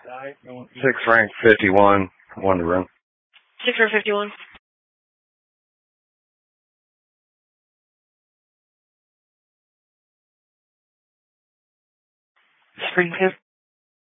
Six rank 51, one to run. 6 rank 51. Springfield.